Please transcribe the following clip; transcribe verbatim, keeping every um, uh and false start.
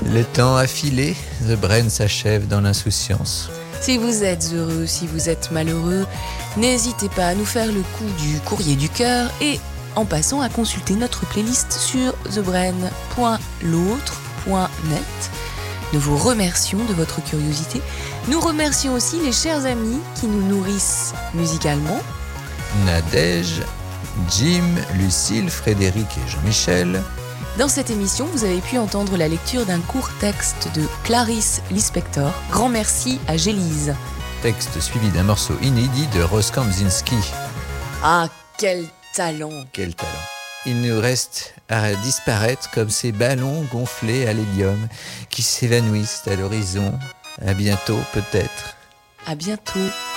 Le temps a filé, The Brain s'achève dans l'insouciance. Si vous êtes heureux, si vous êtes malheureux, n'hésitez pas à nous faire le coup du courrier du cœur et en passant à consulter notre playlist sur the brain point l'autre point net. Nous vous remercions de votre curiosité. Nous remercions aussi les chers amis qui nous nourrissent musicalement. Nadège, Jim, Lucille, Frédéric et Jean-Michel. Dans cette émission, vous avez pu entendre la lecture d'un court texte de Clarice Lispector. Grand merci à Gélise. Texte suivi d'un morceau inédit de Rose Kamzinski. Ah, quel talent! Quel talent! Il nous reste à disparaître comme ces ballons gonflés à l'hélium qui s'évanouissent à l'horizon. À bientôt peut-être. À bientôt.